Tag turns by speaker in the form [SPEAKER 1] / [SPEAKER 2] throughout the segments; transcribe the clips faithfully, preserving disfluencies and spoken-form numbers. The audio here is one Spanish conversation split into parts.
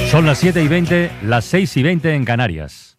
[SPEAKER 1] Son las siete y veinte, las seis y veinte en Canarias.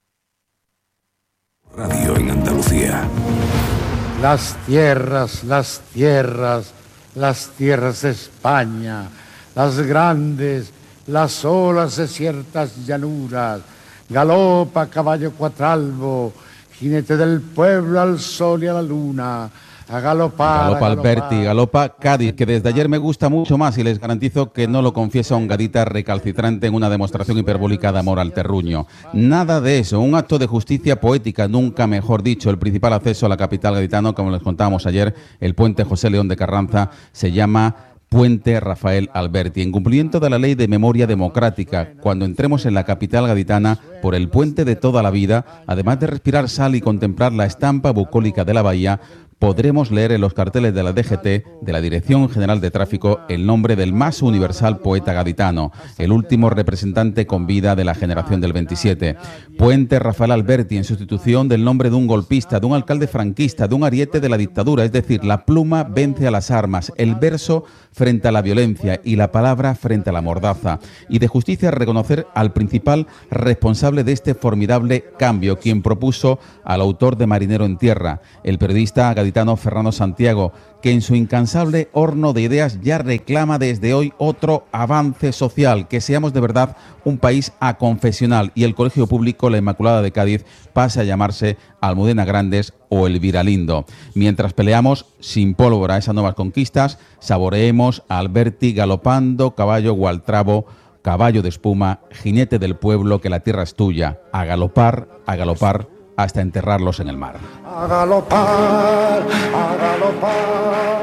[SPEAKER 2] Radio en Andalucía.
[SPEAKER 3] Las tierras, las tierras, las tierras de España, las grandes, las olas de ciertas llanuras, galopa caballo cuatralbo, jinete del pueblo al sol y a la luna. A galopar,
[SPEAKER 4] Galopa
[SPEAKER 3] a
[SPEAKER 4] Alberti, galopa Cádiz, que desde ayer me gusta mucho más y les garantizo que no lo confiesa un gadita recalcitrante en una demostración hiperbólica de amor al terruño. Nada de eso, un acto de justicia poética, nunca mejor dicho. El principal acceso a la capital gaditano, como les contábamos ayer, el puente José León de Carranza, se llama Puente Rafael Alberti, en cumplimiento de la ley de memoria democrática. Cuando entremos en la capital gaditana por el puente de toda la vida, además de respirar sal y contemplar la estampa bucólica de la bahía, podremos leer en los carteles de la D G T, de la Dirección General de Tráfico, el nombre del más universal poeta gaditano, el último representante con vida de la generación del veintisiete. Puente Rafael Alberti, en sustitución del nombre de un golpista, de un alcalde franquista, de un ariete de la dictadura, es decir, la pluma vence a las armas, el verso frente a la violencia y la palabra frente a la mordaza. Y de justicia reconocer al principal responsable de este formidable cambio, quien propuso al autor de Marinero en Tierra, el periodista gaditano Fernando Santiago, que en su incansable horno de ideas ya reclama desde hoy otro avance social, que seamos de verdad un país aconfesional y el Colegio Público La Inmaculada de Cádiz pase a llamarse Almudena Grandes o Elvira Lindo. Mientras peleamos sin pólvora esas nuevas conquistas, saboreemos a Alberti galopando, caballo gualtrabo, caballo de espuma, jinete del pueblo, que la tierra es tuya, a galopar, a galopar, hasta enterrarlos en el mar.
[SPEAKER 3] A galopar, a galopar.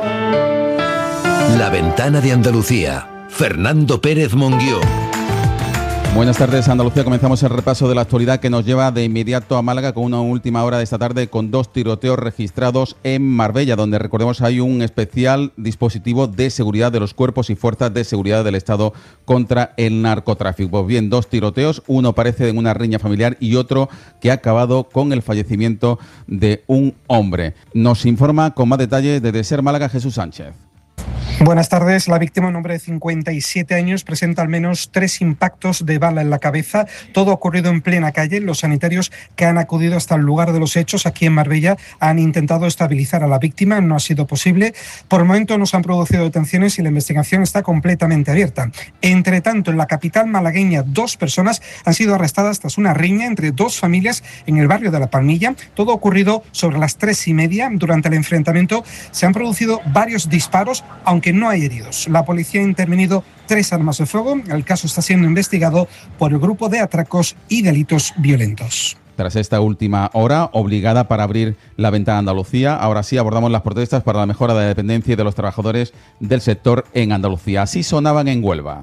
[SPEAKER 2] La Ventana de Andalucía. Fernando Pérez Monguió.
[SPEAKER 4] Buenas tardes, Andalucía. Comenzamos el repaso de la actualidad que nos lleva de inmediato a Málaga con una última hora de esta tarde con dos tiroteos registrados en Marbella, donde recordemos hay un especial dispositivo de seguridad de los cuerpos y fuerzas de seguridad del Estado contra el narcotráfico. Pues bien, dos tiroteos, uno parece en una riña familiar y otro que ha acabado con el fallecimiento de un hombre. Nos informa con más detalles desde Ser Málaga Jesús Sánchez.
[SPEAKER 5] Buenas tardes. La víctima, un hombre de cincuenta y siete años, presenta al menos tres impactos de bala en la cabeza. Todo ha ocurrido en plena calle. Los sanitarios que han acudido hasta el lugar de los hechos aquí en Marbella han intentado estabilizar a la víctima. No ha sido posible. Por el momento no se han producido detenciones y la investigación está completamente abierta. Entre tanto, en la capital malagueña, dos personas han sido arrestadas tras una riña entre dos familias en el barrio de La Palmilla. Todo ha ocurrido sobre las tres y media. Durante el enfrentamiento se han producido varios disparos, aunque no hay heridos. La policía ha intervenido tres armas de fuego. El caso está siendo investigado por el grupo de atracos y delitos violentos.
[SPEAKER 4] Tras esta última hora, obligada para abrir la ventana de Andalucía, ahora sí abordamos las protestas para la mejora de la dependencia y de los trabajadores del sector en Andalucía. Así sonaban en Huelva.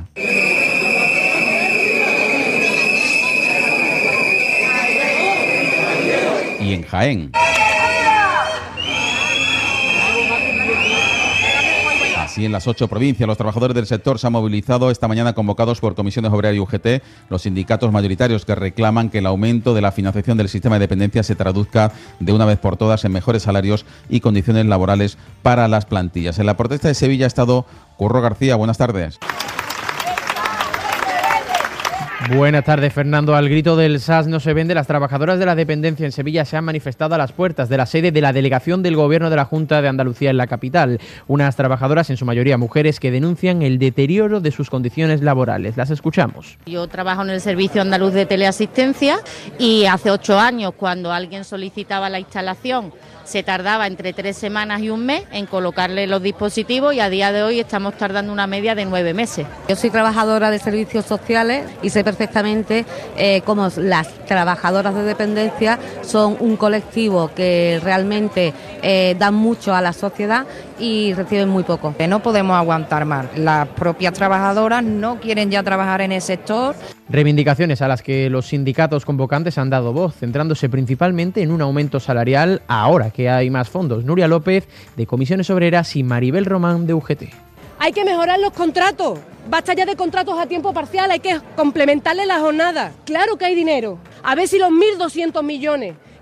[SPEAKER 4] Y en Jaén. Así en las ocho provincias, los trabajadores del sector se han movilizado esta mañana convocados por Comisiones Obreras y U G T, los sindicatos mayoritarios que reclaman que el aumento de la financiación del sistema de dependencia se traduzca de una vez por todas en mejores salarios y condiciones laborales para las plantillas. En la protesta de Sevilla ha estado Curro García. Buenas tardes.
[SPEAKER 6] Buenas tardes, Fernando. Al grito del S A S no se vende, las trabajadoras de la dependencia en Sevilla se han manifestado a las puertas de la sede de la delegación del Gobierno de la Junta de Andalucía en la capital. Unas trabajadoras, en su mayoría mujeres, que denuncian el deterioro de sus condiciones laborales. Las escuchamos.
[SPEAKER 7] Yo trabajo en el Servicio Andaluz de Teleasistencia y hace ocho años, cuando alguien solicitaba la instalación, se tardaba entre tres semanas y un mes en colocarle los dispositivos y a día de hoy estamos tardando una media de nueve meses.
[SPEAKER 8] Yo soy trabajadora de servicios sociales y sé perfectamente eh, cómo las trabajadoras de dependencia son un colectivo que realmente eh, dan mucho a la sociedad y reciben muy poco.
[SPEAKER 9] No podemos aguantar más. Las propias trabajadoras no quieren ya trabajar en el sector.
[SPEAKER 6] Reivindicaciones a las que los sindicatos convocantes han dado voz, centrándose principalmente en un aumento salarial ahora que hay más fondos. Nuria López, de Comisiones Obreras, y Maribel Román, de U G T.
[SPEAKER 10] Hay que mejorar los contratos. Basta ya de contratos a tiempo parcial, hay que complementarle la jornada. Claro que hay dinero. A ver si los mil doscientos millones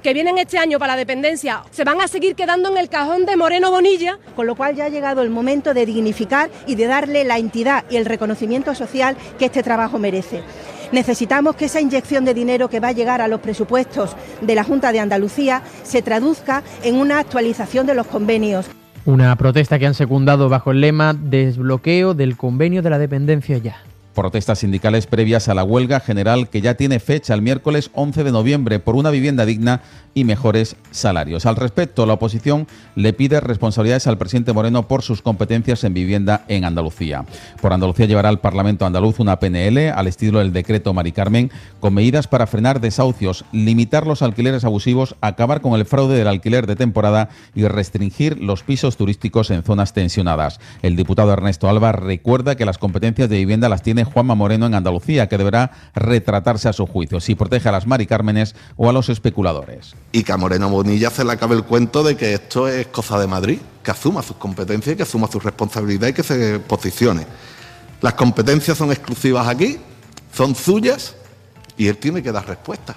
[SPEAKER 10] que vienen este año para la dependencia se van a seguir quedando en el cajón de Moreno Bonilla.
[SPEAKER 11] Con lo cual ya ha llegado el momento de dignificar y de darle la entidad y el reconocimiento social que este trabajo merece. Necesitamos que esa inyección de dinero que va a llegar a los presupuestos de la Junta de Andalucía se traduzca en una actualización de los convenios.
[SPEAKER 6] Una protesta que han secundado bajo el lema desbloqueo del convenio de la dependencia ya.
[SPEAKER 4] Protestas sindicales previas a la huelga general que ya tiene fecha el miércoles once de noviembre por una vivienda digna y mejores salarios. Al respecto, la oposición le pide responsabilidades al presidente Moreno por sus competencias en vivienda en Andalucía. Por Andalucía llevará al Parlamento andaluz una P N L al estilo del decreto Mari Carmen con medidas para frenar desahucios, limitar los alquileres abusivos, acabar con el fraude del alquiler de temporada y restringir los pisos turísticos en zonas tensionadas. El diputado Ernesto Alba recuerda que las competencias de vivienda las tiene Juanma Moreno en Andalucía, que deberá retratarse a su juicio si protege a las Mari Cármenes o a los especuladores.
[SPEAKER 12] Y que a Moreno Bonilla se le acabe el cuento de que esto es cosa de Madrid, que asuma sus competencias, que asuma su responsabilidad y que se posicione. Las competencias son exclusivas aquí, son suyas y él tiene que dar respuesta.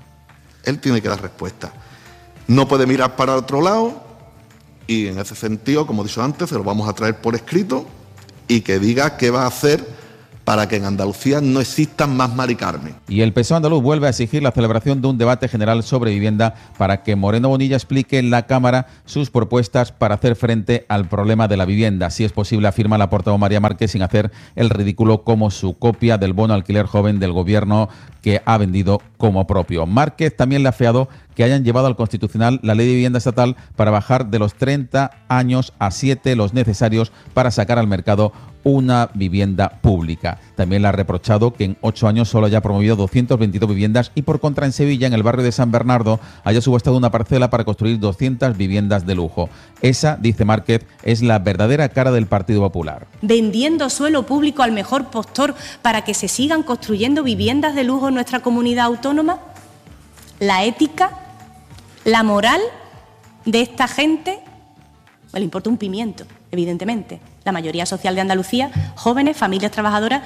[SPEAKER 12] Él tiene que dar respuesta. No puede mirar para otro lado y en ese sentido, como he dicho antes, se lo vamos a traer por escrito y que diga qué va a hacer para que en Andalucía no existan más Mari Carmen.
[SPEAKER 4] Y el P S O E andaluz vuelve a exigir la celebración de un debate general sobre vivienda para que Moreno Bonilla explique en la Cámara sus propuestas para hacer frente al problema de la vivienda. Si es posible, afirma la portavoz María Márquez, sin hacer el ridículo como su copia del bono alquiler joven del Gobierno que ha vendido como propio. Márquez también le ha afeado que hayan llevado al Constitucional la ley de vivienda estatal para bajar de los treinta años a siete los necesarios para sacar al mercado una vivienda pública. También le ha reprochado que en ocho años solo haya promovido doscientas veintidós viviendas y por contra en Sevilla, en el barrio de San Bernardo, haya subastado una parcela para construir doscientas viviendas de lujo. Esa, dice Márquez, es la verdadera cara del Partido Popular.
[SPEAKER 13] Vendiendo suelo público al mejor postor para que se sigan construyendo viviendas de lujo en nuestra comunidad autónoma. La ética, la moral de esta gente, me le importa un pimiento, evidentemente. La mayoría social de Andalucía, jóvenes, familias trabajadoras,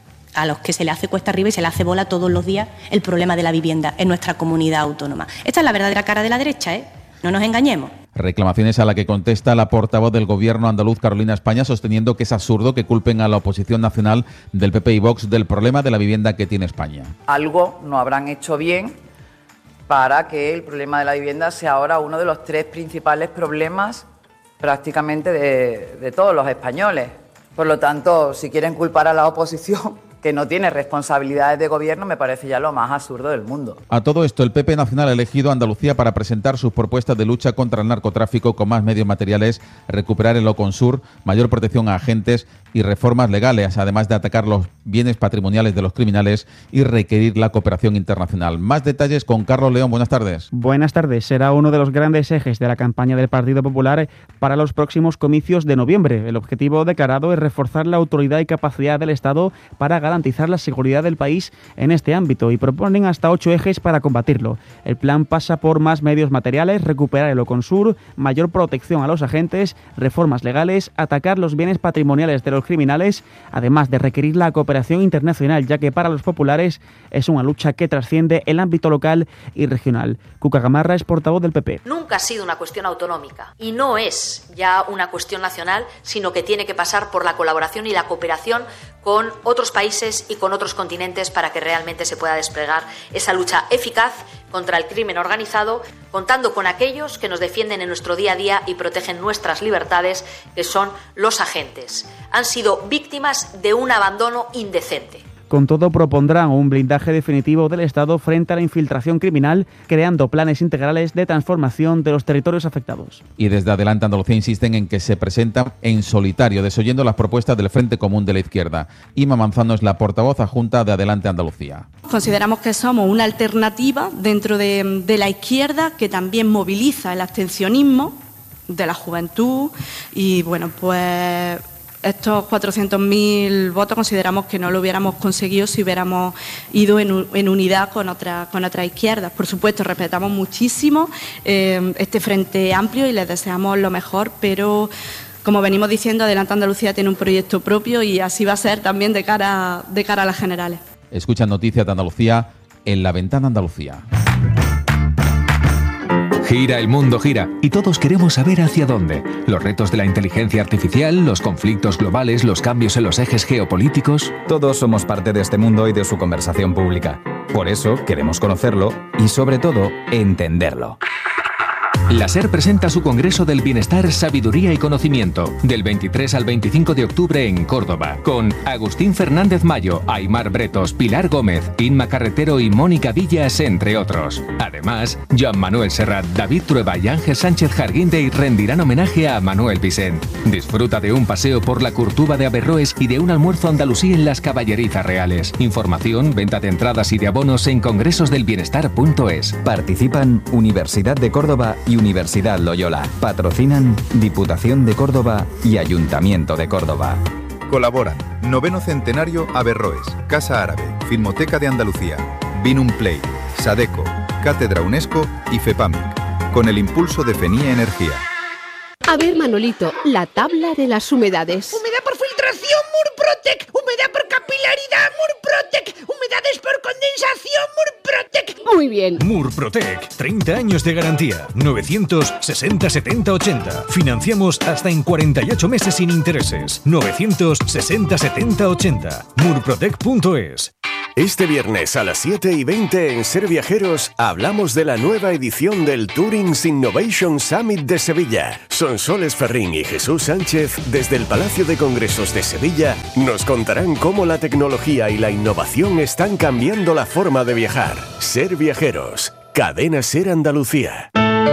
[SPEAKER 13] a los que se le hace cuesta arriba y se le hace bola todos los días el problema de la vivienda en nuestra comunidad autónoma. Esta es la verdadera cara de la derecha, ¿eh? No nos engañemos.
[SPEAKER 4] Reclamaciones a la que contesta la portavoz del Gobierno andaluz, Carolina España, sosteniendo que es absurdo que culpen a la oposición nacional del P P y Vox del problema de la vivienda que tiene España.
[SPEAKER 14] Algo no habrán hecho bien para que el problema de la vivienda sea ahora uno de los tres principales problemas prácticamente de, de todos los españoles. Por lo tanto, si quieren culpar a la oposición, que no tiene responsabilidades de gobierno, me parece ya lo más absurdo del mundo.
[SPEAKER 4] A todo esto, el P P Nacional ha elegido a Andalucía para presentar sus propuestas de lucha contra el narcotráfico con más medios materiales, recuperar el Oconsur, mayor protección a agentes y reformas legales, además de atacar los bienes patrimoniales de los criminales y requerir la cooperación internacional. Más detalles con Carlos León. Buenas tardes.
[SPEAKER 15] Buenas tardes. Será uno de los grandes ejes de la campaña del Partido Popular para los próximos comicios de noviembre. El objetivo declarado es reforzar la autoridad y capacidad del Estado para garantizar la seguridad del país en este ámbito y proponen hasta ocho ejes para combatirlo. El plan pasa por más medios materiales, recuperar el Oconsur, mayor protección a los agentes, reformas legales, atacar los bienes patrimoniales de los criminales, además de requerir la cooperación internacional, ya que para los populares es una lucha que trasciende el ámbito local y regional. Cuca Gamarra es portavoz del P P.
[SPEAKER 16] Nunca ha sido una cuestión autonómica y no es ya una cuestión nacional, sino que tiene que pasar por la colaboración y la cooperación con otros países y con otros continentes para que realmente se pueda desplegar esa lucha eficaz contra el crimen organizado, contando con aquellos que nos defienden en nuestro día a día y protegen nuestras libertades, que son los agentes. Han sido víctimas de un abandono indecente.
[SPEAKER 15] Con todo, propondrán un blindaje definitivo del Estado frente a la infiltración criminal, creando planes integrales de transformación de los territorios afectados.
[SPEAKER 4] Y desde Adelante Andalucía insisten en que se presentan en solitario, desoyendo las propuestas del Frente Común de la Izquierda. Ima Manzano es la portavoz adjunta de Adelante Andalucía.
[SPEAKER 17] Consideramos que somos una alternativa dentro de, de la izquierda que también moviliza el abstencionismo de la juventud y, bueno, pues estos cuatrocientos mil votos consideramos que no lo hubiéramos conseguido si hubiéramos ido en, en unidad con, otra, con otras izquierdas. Por supuesto, respetamos muchísimo eh, este Frente Amplio y les deseamos lo mejor, pero como venimos diciendo, Adelante Andalucía tiene un proyecto propio y así va a ser también de cara, de cara a las generales.
[SPEAKER 4] Escuchan Noticias de Andalucía en La Ventana Andalucía.
[SPEAKER 18] Gira el mundo, gira, y todos queremos saber hacia dónde. Los retos de la inteligencia artificial, los conflictos globales, los cambios en los ejes geopolíticos.
[SPEAKER 19] Todos somos parte de este mundo y de su conversación pública. Por eso queremos conocerlo y, sobre todo, entenderlo.
[SPEAKER 18] La SER presenta su Congreso del Bienestar, Sabiduría y Conocimiento, del veintitrés al veinticinco de octubre en Córdoba, con Agustín Fernández Mayo, Aymar Bretos, Pilar Gómez, Inma Carretero y Mónica Villas, entre otros. Además, Joan Manuel Serrat, David Trueba y Ángel Sánchez Jarguindey rendirán homenaje a Manuel Vicent. Disfruta de un paseo por la Curtuba de Averroes y de un almuerzo andalusí en las Caballerizas Reales. Información, venta de entradas y de abonos en congresos del bienestar punto es.
[SPEAKER 19] Participan Universidad de Córdoba y Universidad Loyola. Patrocinan Diputación de Córdoba y Ayuntamiento de Córdoba.
[SPEAKER 20] Colaboran Noveno Centenario Averroes, Casa Árabe, Filmoteca de Andalucía, Binum Play, Sadeco, Cátedra UNESCO y FEPAMIC, con el impulso de FENIE Energía.
[SPEAKER 21] A ver, Manolito, la tabla de las humedades.
[SPEAKER 22] Humedad por filtración, Murprotec. Humedad por capilaridad, Murprotec. Humedades por condensación, Murprotec.
[SPEAKER 21] Muy bien.
[SPEAKER 23] Murprotec, treinta años de garantía. novecientos sesenta setenta ochenta. Financiamos hasta en cuarenta y ocho meses sin intereses. novecientos sesenta setenta ochenta. murprotec punto es.
[SPEAKER 24] Este viernes a las siete y veinte en Ser Viajeros hablamos de la nueva edición del Tourings Innovation Summit de Sevilla. Sonsoles Ferrín y Jesús Sánchez, desde el Palacio de Congresos de Sevilla, nos contarán cómo la tecnología y la innovación están cambiando la forma de viajar. Ser Viajeros, Cadena Ser Andalucía.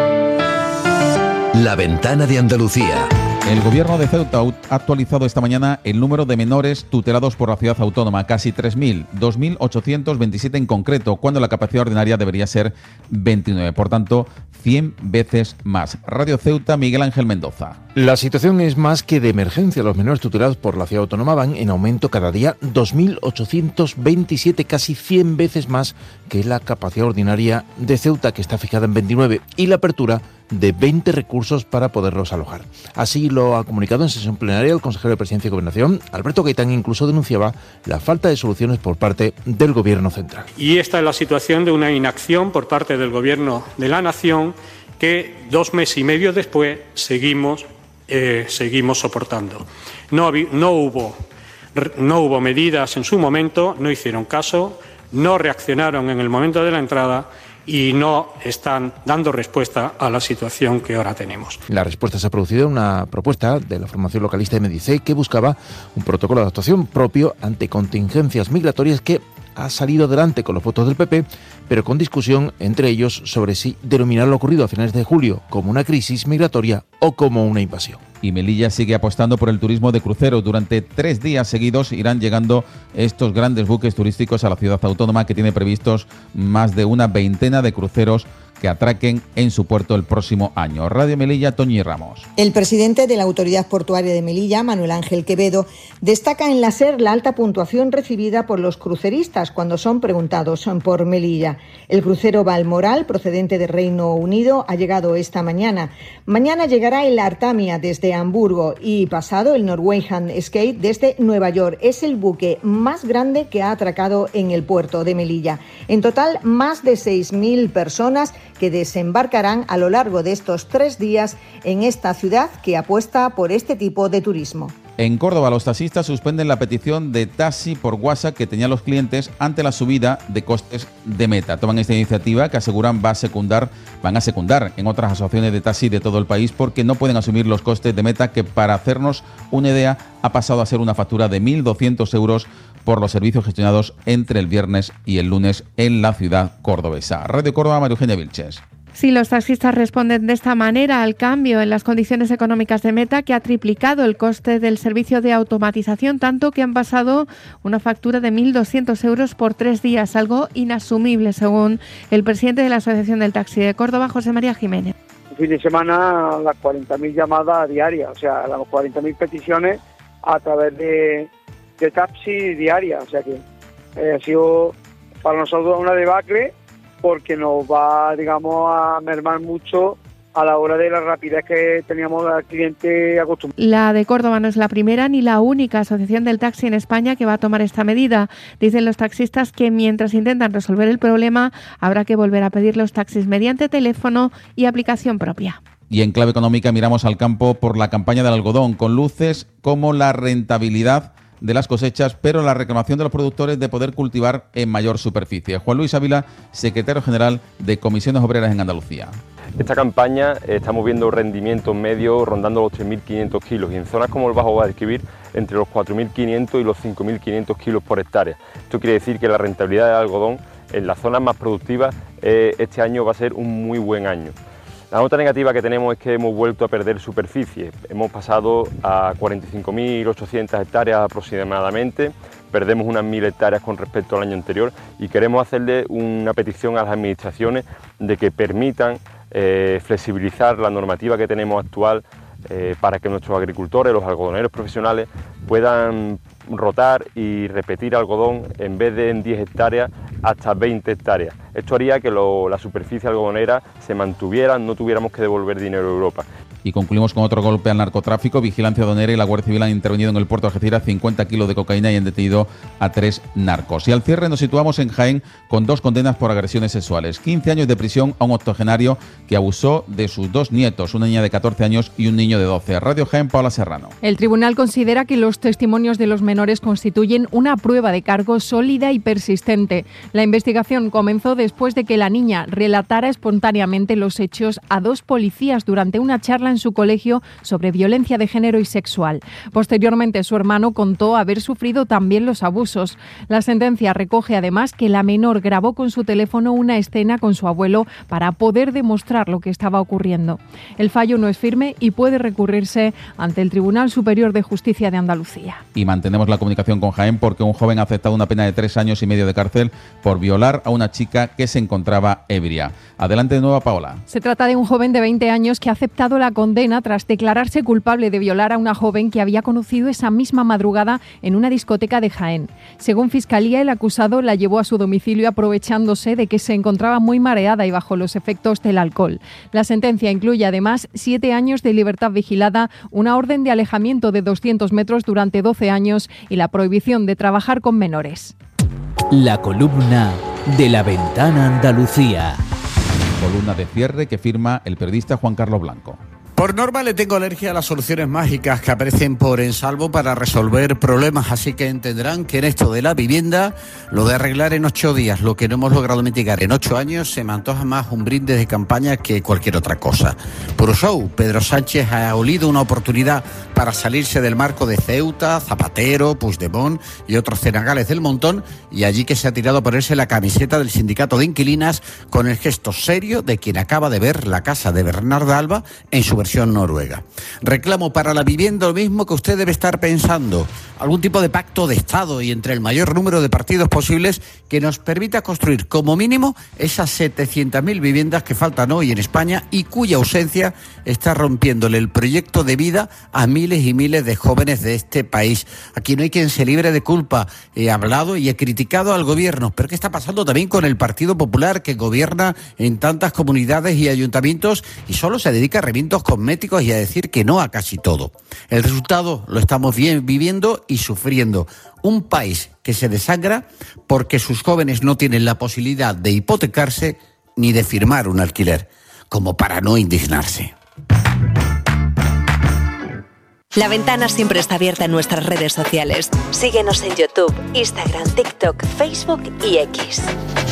[SPEAKER 2] La Ventana de Andalucía.
[SPEAKER 4] El Gobierno de Ceuta ha actualizado esta mañana el número de menores tutelados por la ciudad autónoma, casi tres mil, dos mil ochocientos veintisiete en concreto, cuando la capacidad ordinaria debería ser veintinueve, por tanto, cien veces más. Radio Ceuta, Miguel Ángel Mendoza.
[SPEAKER 25] La situación es más que de emergencia. Los menores tutelados por la ciudad autónoma van en aumento cada día, dos mil ochocientos veintisiete, casi cien veces más que la capacidad ordinaria de Ceuta, que está fijada en veintinueve, y la apertura de veinte recursos para poderlos alojar. Así lo ha comunicado en sesión plenaria el consejero de Presidencia y Gobernación, Alberto Gaitán. Incluso denunciaba la falta de soluciones por parte del Gobierno central.
[SPEAKER 26] Y esta es la situación de una inacción por parte del Gobierno de la Nación que dos meses y medio después seguimos, eh, seguimos soportando. No, no, hubo, no hubo medidas en su momento, no hicieron caso, no reaccionaron en el momento de la entrada y no están dando respuesta a la situación que ahora tenemos.
[SPEAKER 25] La respuesta se ha producido en una propuesta de la formación localista de Medicei que buscaba un protocolo de actuación propio ante contingencias migratorias que ha salido adelante con los votos del P P, pero con discusión entre ellos sobre si denominar lo ocurrido a finales de julio como una crisis migratoria o como una invasión.
[SPEAKER 4] Y Melilla sigue apostando por el turismo de crucero. Durante tres días seguidos irán llegando estos grandes buques turísticos a la ciudad autónoma, que tiene previstos más de una veintena de cruceros que atraquen en su puerto el próximo año. Radio Melilla, Toñi Ramos.
[SPEAKER 27] El presidente de la Autoridad Portuaria de Melilla, Manuel Ángel Quevedo, destaca en la SER la alta puntuación recibida por los cruceristas cuando son preguntados por Melilla. El crucero Balmoral, procedente de Reino Unido, ha llegado esta mañana. Mañana llegará el Artamia desde Hamburgo y pasado el Norwegian Skate desde Nueva York. Es el buque más grande que ha atracado en el puerto de Melilla. En total, más de seis mil personas que desembarcarán a lo largo de estos tres días en esta ciudad que apuesta por este tipo de turismo.
[SPEAKER 4] En Córdoba, los taxistas suspenden la petición de taxi por WhatsApp que tenían los clientes ante la subida de costes de Meta. Toman esta iniciativa que aseguran va a secundar, van a secundar en otras asociaciones de taxi de todo el país, porque no pueden asumir los costes de Meta, que, para hacernos una idea, ha pasado a ser una factura de mil doscientos euros por los servicios gestionados entre el viernes y el lunes en la ciudad cordobesa. Radio Córdoba, María Eugenia Vilches.
[SPEAKER 28] Sí, los taxistas responden de esta manera al cambio en las condiciones económicas de Meta, que ha triplicado el coste del servicio de automatización, tanto que han pasado una factura de mil doscientos euros por tres días, algo inasumible, según el presidente de la Asociación del Taxi de Córdoba, José María Jiménez.
[SPEAKER 29] El fin de semana, las cuarenta mil llamadas diarias, o sea, las cuarenta mil peticiones a través de, de taxi diarias, o sea que eh, ha sido para nosotros una debacle, porque nos va, digamos, a mermar mucho a la hora de la rapidez que teníamos al cliente acostumbrado.
[SPEAKER 28] La de Córdoba no es la primera ni la única asociación del taxi en España que va a tomar esta medida. Dicen los taxistas que mientras intentan resolver el problema habrá que volver a pedir los taxis mediante teléfono y aplicación propia.
[SPEAKER 4] Y en clave económica miramos al campo por la campaña del algodón, con luces como la rentabilidad de las cosechas, pero la reclamación de los productores de poder cultivar en mayor superficie. Juan Luis Ávila, secretario general de Comisiones Obreras en Andalucía.
[SPEAKER 1] Esta campaña eh, estamos viendo rendimientos medios rondando los tres mil quinientos kilos y en zonas como el Bajo Guadalquivir entre los cuatro mil quinientos y los cinco mil quinientos kilos por hectárea. Esto quiere decir que la rentabilidad del algodón en las zonas más productivas eh, este año va a ser un muy buen año. La nota negativa que tenemos es que hemos vuelto a perder superficie. Hemos pasado a cuarenta y cinco mil ochocientas hectáreas aproximadamente, perdemos unas mil hectáreas con respecto al año anterior y queremos hacerle una petición a las administraciones de que permitan eh, flexibilizar la normativa que tenemos actual eh, para que nuestros agricultores, los algodoneros profesionales, puedan rotar y repetir algodón en vez de en diez hectáreas hasta veinte hectáreas. Esto haría que lo, la superficie algodonera se mantuviera, no tuviéramos que devolver dinero a Europa.
[SPEAKER 4] Y concluimos con otro golpe al narcotráfico. Vigilancia aduanera y la Guardia Civil han intervenido en el puerto de Algeciras cincuenta kilos de cocaína y han detenido a tres narcos. Y al cierre nos situamos en Jaén con dos condenas por agresiones sexuales. quince años de prisión a un octogenario que abusó de sus dos nietos, una niña de catorce años y un niño de doce. Radio Jaén, Paula Serrano.
[SPEAKER 3] El tribunal considera que los testimonios de los menores constituyen una prueba de cargo sólida y persistente. La investigación comenzó después de que la niña relatara espontáneamente los hechos a dos policías durante una charla en su colegio sobre violencia de género y sexual. Posteriormente, su hermano contó haber sufrido también los abusos. La sentencia recoge además que la menor grabó con su teléfono una escena con su abuelo para poder demostrar lo que estaba ocurriendo. El fallo no es firme y puede recurrirse ante el Tribunal Superior de Justicia de Andalucía.
[SPEAKER 4] Y mantenemos la comunicación con Jaén porque un joven ha aceptado una pena de tres años y medio de cárcel por violar a una chica que se encontraba ebria. Adelante de nuevo, Paola.
[SPEAKER 3] Se trata de un joven de veinte años que ha aceptado la condena tras declararse culpable de violar a una joven que había conocido esa misma madrugada en una discoteca de Jaén. Según Fiscalía, el acusado la llevó a su domicilio aprovechándose de que se encontraba muy mareada y bajo los efectos del alcohol. La sentencia incluye además siete años de libertad vigilada, una orden de alejamiento de doscientos metros durante doce años y la prohibición de trabajar con menores.
[SPEAKER 5] La columna de La Ventana Andalucía.
[SPEAKER 4] Columna de cierre que firma el periodista Juan Carlos Blanco.
[SPEAKER 6] Por norma le tengo alergia a las soluciones mágicas que aparecen por ensalvo para resolver problemas, así que entenderán que en esto de la vivienda, lo de arreglar en ocho días, lo que no hemos logrado mitigar en ocho años, se me antoja más un brindis de campaña que cualquier otra cosa. Puro show, Pedro Sánchez ha olido una oportunidad para salirse del marco de Ceuta, Zapatero, Puigdemont y otros cenagales del montón, y allí que se ha tirado a ponerse la camiseta del sindicato de inquilinas con el gesto serio de quien acaba de ver la casa de Bernarda Alba en su versión noruega. Reclamo para la vivienda lo mismo que usted debe estar pensando, algún tipo de pacto de Estado y entre el mayor número de partidos posibles que nos permita construir como mínimo esas setecientas mil viviendas que faltan hoy en España y cuya ausencia está rompiéndole el proyecto de vida a miles y miles de jóvenes de este país. Aquí no hay quien se libre de culpa. He hablado y he criticado al gobierno, pero ¿qué está pasando también con el Partido Popular, que gobierna en tantas comunidades y ayuntamientos y solo se dedica a revientos cosméticos y a decir que no a casi todo? El resultado lo estamos bien viviendo y sufriendo. Un país que se desangra porque sus jóvenes no tienen la posibilidad de hipotecarse ni de firmar un alquiler, como para no indignarse.
[SPEAKER 7] La Ventana siempre está abierta en nuestras redes sociales. Síguenos en YouTube, Instagram, TikTok, Facebook y X.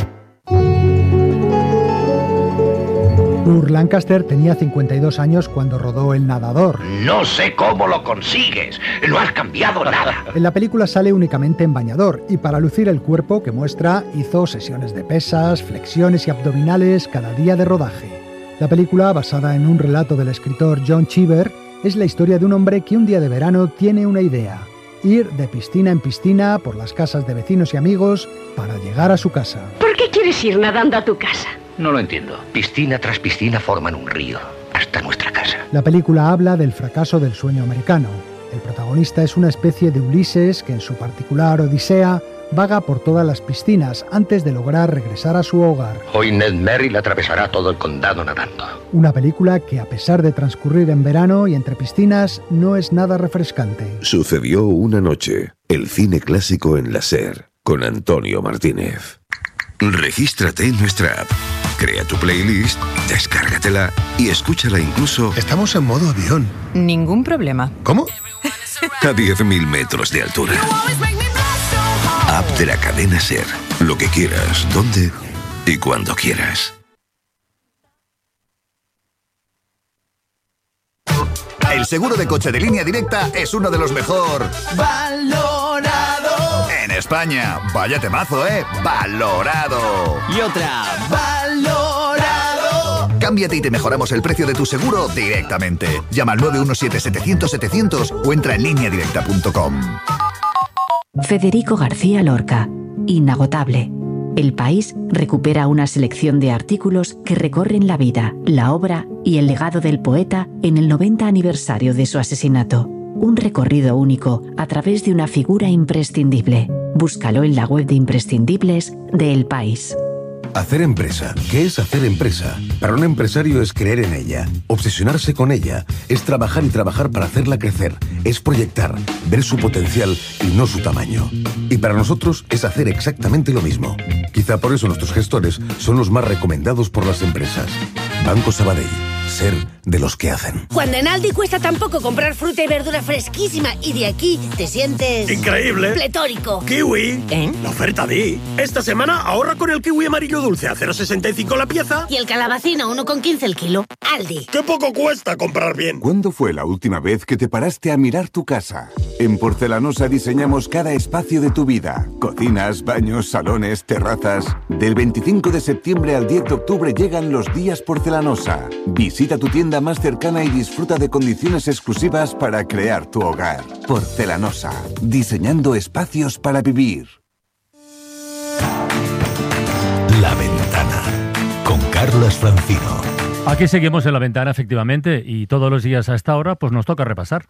[SPEAKER 8] Burt Lancaster tenía cincuenta y dos años cuando rodó El Nadador.
[SPEAKER 22] No sé cómo lo consigues, no has cambiado nada.
[SPEAKER 8] En la película sale únicamente en bañador y para lucir el cuerpo que muestra hizo sesiones de pesas, flexiones y abdominales cada día de rodaje. La película, basada en un relato del escritor John Cheever, es la historia de un hombre que un día de verano tiene una idea: ir de piscina en piscina por las casas de vecinos y amigos para llegar a su casa.
[SPEAKER 22] ¿Por qué quieres ir nadando a tu casa? No lo entiendo. Piscina tras piscina forman un río, hasta nuestra casa.
[SPEAKER 8] La película habla del fracaso del sueño americano. El protagonista es una especie de Ulises que en su particular odisea vaga por todas las piscinas antes de lograr regresar a su hogar.
[SPEAKER 9] Hoy Ned Merrill atravesará todo el condado nadando.
[SPEAKER 8] Una película que, a pesar de transcurrir en verano y entre piscinas, no es nada refrescante.
[SPEAKER 10] Sucedió una noche, el cine clásico en la SER, con Antonio Martínez. Regístrate en nuestra app, crea tu playlist, descárgatela y escúchala incluso...
[SPEAKER 11] Estamos en modo avión.
[SPEAKER 12] Ningún problema.
[SPEAKER 11] ¿Cómo?
[SPEAKER 10] A diez mil metros de altura. App de la cadena SER. Lo que quieras, donde y cuando quieras.
[SPEAKER 13] El seguro de coche de Línea Directa es uno de los mejor
[SPEAKER 22] Valorado
[SPEAKER 13] en España. Vaya temazo, ¿eh? Valorado.
[SPEAKER 22] Y otra, valorado.
[SPEAKER 13] Cámbiate y te mejoramos el precio de tu seguro directamente. Llama al nueve uno siete, setecientos, setecientos o entra en línea directa punto com.
[SPEAKER 14] Federico García Lorca. Inagotable. El País recupera una selección de artículos que recorren la vida, la obra y el legado del poeta en el noventa aniversario de su asesinato. Un recorrido único a través de una figura imprescindible. Búscalo en la web de imprescindibles de El País.
[SPEAKER 10] Hacer empresa. ¿Qué es hacer empresa? Para un empresario es creer en ella, obsesionarse con ella, es trabajar y trabajar para hacerla crecer, es proyectar, ver su potencial y no su tamaño. Y para nosotros es hacer exactamente lo mismo. Quizá por eso nuestros gestores son los más recomendados por las empresas. Banco Sabadell. Ser de los que hacen.
[SPEAKER 22] Cuando en Aldi cuesta tan poco comprar fruta y verdura fresquísima y de aquí te sientes...
[SPEAKER 15] ¡increíble!
[SPEAKER 22] ¡Pletórico!
[SPEAKER 15] ¡Kiwi!
[SPEAKER 22] ¿Eh?
[SPEAKER 15] La oferta di. Esta semana ahorra con el kiwi amarillo dulce a cero coma sesenta y cinco la pieza.
[SPEAKER 22] Y el calabacín a uno coma quince el kilo. Aldi.
[SPEAKER 15] ¡Qué poco cuesta comprar bien!
[SPEAKER 16] ¿Cuándo fue la última vez que te paraste a mirar tu casa? En Porcelanosa diseñamos cada espacio de tu vida. Cocinas, baños, salones, terrazas. Del veinticinco de septiembre al diez de octubre llegan los días Porcelanosa. Visita tu tienda más cercana y disfruta de condiciones exclusivas para crear tu hogar. Porcelanosa, diseñando espacios para vivir.
[SPEAKER 2] La Ventana, con Carlos Francino.
[SPEAKER 17] Aquí seguimos en La Ventana, efectivamente, y todos los días a esta hora pues nos toca repasar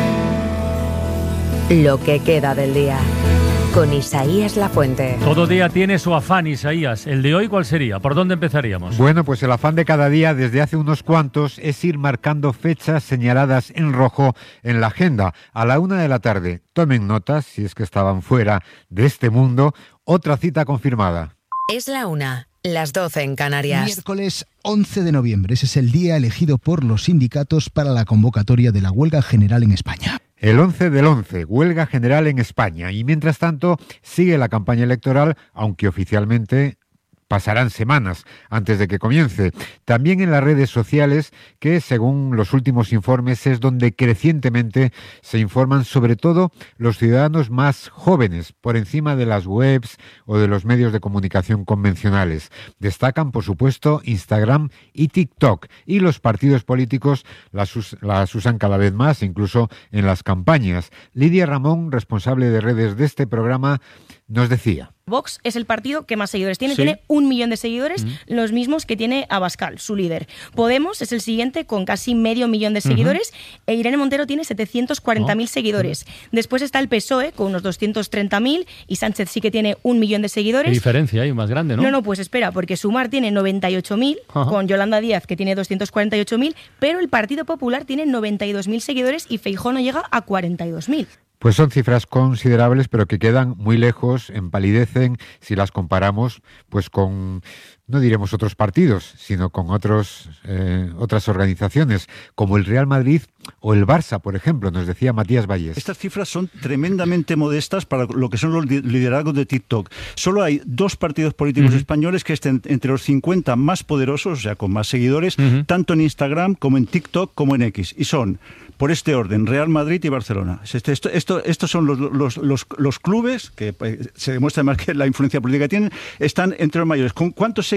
[SPEAKER 21] lo que queda del día, con Isaías Lafuente.
[SPEAKER 17] Todo día tiene su afán, Isaías. ¿El de hoy cuál sería? ¿Por dónde empezaríamos?
[SPEAKER 30] Bueno, pues el afán de cada día desde hace unos cuantos es ir marcando fechas señaladas en rojo en la agenda. A la una de la tarde, tomen notas, si es que estaban fuera de este mundo, otra cita confirmada.
[SPEAKER 21] Es la una, las doce en Canarias.
[SPEAKER 31] Miércoles once de noviembre, ese es el día elegido por los sindicatos para la convocatoria de la huelga general en España.
[SPEAKER 30] El once del once, huelga general en España. Y mientras tanto, sigue la campaña electoral, aunque oficialmente pasarán semanas antes de que comience. También en las redes sociales, que según los últimos informes es donde crecientemente se informan sobre todo los ciudadanos más jóvenes, por encima de las webs o de los medios de comunicación convencionales. Destacan, por supuesto, Instagram y TikTok. Y los partidos políticos las, us- las usan cada vez más, incluso en las campañas. Lidia Ramón, responsable de redes de este programa, nos decía...
[SPEAKER 32] Vox es el partido que más seguidores tiene,
[SPEAKER 30] ¿Sí?
[SPEAKER 32] tiene un millón de seguidores,
[SPEAKER 30] Mm.
[SPEAKER 32] los mismos que tiene Abascal, su líder. Podemos es el siguiente con casi medio millón de seguidores, uh-huh. e Irene Montero tiene setecientos cuarenta mil oh. seguidores. Uh-huh. Después está el P S O E con unos doscientos treinta mil y Sánchez sí que tiene un millón de seguidores.
[SPEAKER 17] ¿Qué diferencia hay más grande, no?
[SPEAKER 32] No, no, pues espera, porque Sumar tiene noventa y ocho mil, uh-huh. con Yolanda Díaz que tiene doscientos cuarenta y ocho mil, pero el Partido Popular tiene noventa y dos mil seguidores y Feijóo no llega a cuarenta y dos mil.
[SPEAKER 30] Pues son cifras considerables, pero que quedan muy lejos, empalidecen si las comparamos pues con, no diremos otros partidos, sino con otros eh, otras organizaciones, como el Real Madrid o el Barça, por ejemplo, nos decía Matías Valles.
[SPEAKER 33] Estas cifras son tremendamente modestas para lo que son los liderazgos de TikTok. Solo hay dos partidos políticos uh-huh. españoles que estén entre los cincuenta más poderosos, o sea, con más seguidores, uh-huh. tanto en Instagram como en TikTok como en X, y son... por este orden, Real Madrid y Barcelona. Esto, esto, estos son los, los, los, los clubes, que se demuestra más que la influencia política que tienen, están entre los mayores. ¿Con cuántos seguidores?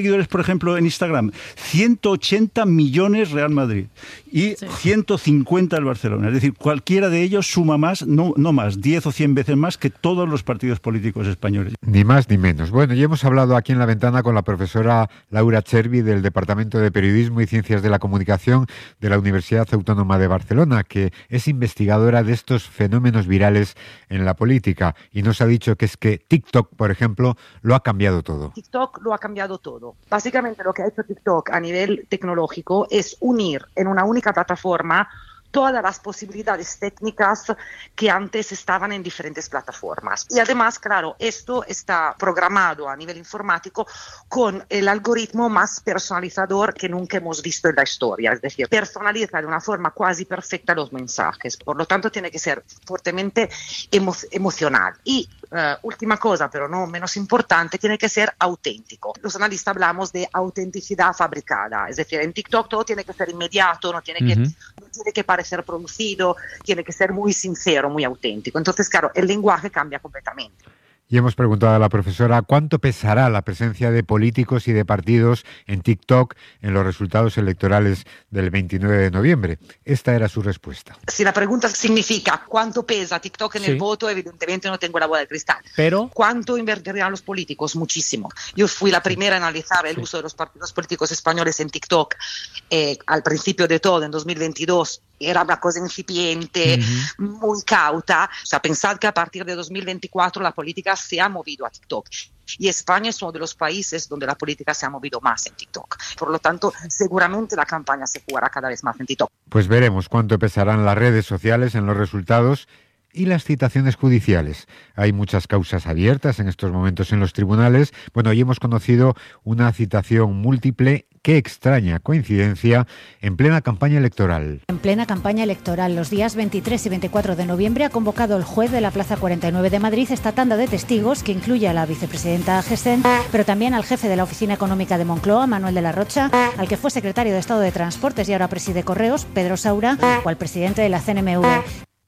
[SPEAKER 33] seguidores, por ejemplo, en Instagram? ciento ochenta millones Real Madrid y sí. ciento cincuenta el Barcelona. Es decir, cualquiera de ellos suma más, no, no más, diez o cien veces más que todos los partidos políticos españoles.
[SPEAKER 30] Ni más ni menos. Bueno, ya hemos hablado aquí en La Ventana con la profesora Laura Chervi del Departamento de Periodismo y Ciencias de la Comunicación de la Universidad Autónoma de Barcelona, que es investigadora de estos fenómenos virales en la política, y nos ha dicho que es que TikTok, por ejemplo, lo ha cambiado todo.
[SPEAKER 1] TikTok lo ha cambiado todo. Básicamente lo que ha hecho TikTok a nivel tecnológico es unir en una única plataforma todas las posibilidades técnicas que antes estaban en diferentes plataformas. Y además, claro, esto está programado a nivel informático con el algoritmo más personalizador que nunca hemos visto en la historia. Es decir, personaliza de una forma casi perfecta los mensajes. Por lo tanto, tiene que ser fuertemente emo- emocional. Y uh, última cosa, pero no menos importante, tiene que ser auténtico. Los analistas hablamos de autenticidad fabricada. Es decir, en TikTok todo tiene que ser inmediato, no tiene que, uh-huh. no tiene que parecer ser producido, tiene que ser muy sincero, muy auténtico. Entonces, claro, el lenguaje cambia completamente.
[SPEAKER 30] Y hemos preguntado a la profesora cuánto pesará la presencia de políticos y de partidos en TikTok en los resultados electorales del veintinueve de noviembre. Esta era su respuesta.
[SPEAKER 1] Si la pregunta significa cuánto pesa TikTok en sí. el voto, evidentemente no tengo la bola de cristal.
[SPEAKER 17] Pero
[SPEAKER 1] ¿cuánto invertirán los políticos? Muchísimo. Yo fui la primera a analizar el sí. uso de los partidos políticos españoles en TikTok eh, al principio de todo, en dos mil veintidós. Era una cosa incipiente, uh-huh. muy cauta. O sea, pensad que a partir de dos mil veinticuatro la política se ha movido a TikTok. Y España es uno de los países donde la política se ha movido más en TikTok. Por lo tanto, seguramente la campaña se jugará cada vez más en TikTok.
[SPEAKER 30] Pues veremos cuánto pesarán las redes sociales en los resultados y las citaciones judiciales. Hay muchas causas abiertas en estos momentos en los tribunales. Bueno, hoy hemos conocido una citación múltiple. Qué extraña coincidencia en plena campaña electoral.
[SPEAKER 11] En plena campaña electoral, los días veintitrés y veinticuatro de noviembre ha convocado el juez de la Plaza cuarenta y nueve de Madrid esta tanda de testigos que incluye a la vicepresidenta Gesén, pero también al jefe de la Oficina Económica de Moncloa, Manuel de la Rocha, al que fue secretario de Estado de Transportes y ahora preside Correos, Pedro Saura, o al presidente de la C N M V.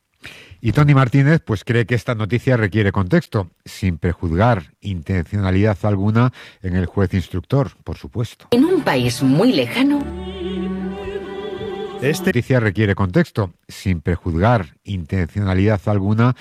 [SPEAKER 30] Y Tony Martínez pues cree que esta noticia requiere contexto, sin prejuzgar intencionalidad alguna en el juez instructor, por supuesto.
[SPEAKER 12] En un país muy lejano...
[SPEAKER 30] Esta noticia requiere contexto, sin prejuzgar intencionalidad alguna